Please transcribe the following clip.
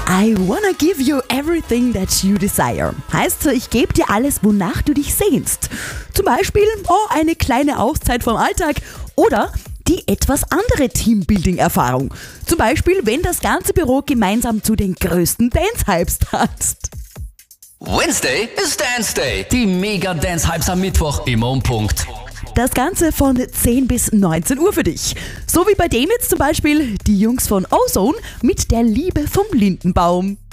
I wanna give you everything that you desire. Heißt, ich gebe dir alles, wonach du dich sehnst. Zum Beispiel eine kleine Auszeit vom Alltag oder die etwas andere Teambuilding-Erfahrung. Zum Beispiel, wenn das ganze Büro gemeinsam zu den größten Dance-Hypes tanzt. Wednesday ist Dance Day. Die Mega-Dance-Hypes am Mittwoch immer um Punkt. Das Ganze von 10 bis 19 Uhr für dich. So wie bei dem jetzt zum Beispiel die Jungs von Ozone mit der Liebe vom Lindenbaum.